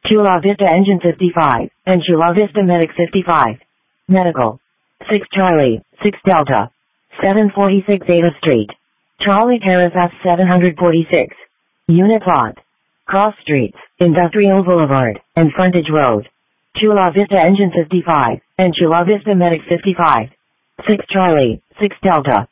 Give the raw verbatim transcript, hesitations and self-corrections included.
Chula Vista Engine fifty-five, and Chula Vista Medic fifty-five. Medical. six Charlie, six Delta. seven forty-six Ada Street. Charlie Terrace F seven forty-six. Unit plot. Cross Streets, Industrial Boulevard, and Frontage Road. Chula Vista Engine fifty-five, and Chula Vista Medic fifty-five. six Charlie, six Delta.